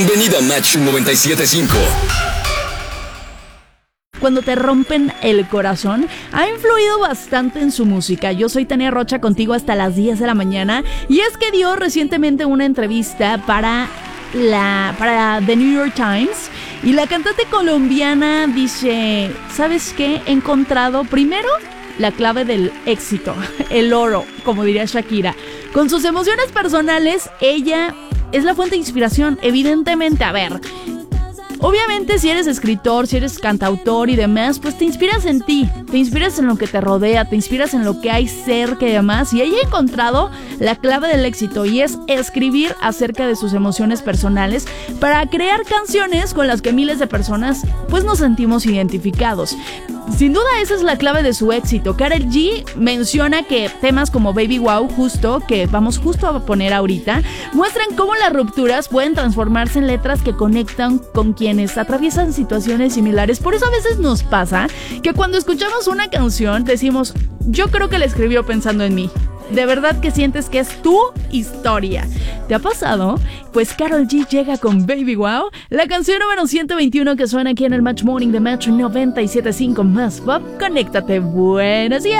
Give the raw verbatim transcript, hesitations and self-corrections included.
Bienvenido a Match noventa y siete punto cinco. Cuando te rompen el corazón, ha influido bastante en su música. Yo soy Tania Rocha, contigo hasta las diez de la mañana. Y es que dio recientemente una entrevista para, la, para The New York Times. Y la cantante colombiana dice, ¿sabes qué? He encontrado primero la clave del éxito, el oro, como diría Shakira. Con sus emociones personales, ella es la fuente de inspiración, evidentemente. A ver, obviamente si eres escritor, si eres cantautor y demás, pues te inspiras en ti, te inspiras en lo que te rodea, te inspiras en lo que hay cerca y demás. Y ella ha encontrado la clave del éxito y es escribir acerca de sus emociones personales para crear canciones con las que miles de personas pues nos sentimos identificados. Sin duda esa es la clave de su éxito. Karol G menciona que temas como Baby Wow, justo, que vamos justo a poner ahorita, muestran cómo las rupturas pueden transformarse en letras que conectan con quienes atraviesan situaciones similares. Por eso a veces nos pasa que cuando escuchamos una canción decimos, yo creo que la escribió pensando en mí. De verdad que sientes que es tu historia. ¿Te ha pasado? Pues Karol G llega con Baby Wow, la canción número ciento veintiuno que suena aquí en el Match Morning de Match noventa y siete punto cinco. Más pop, conéctate. Buenos días.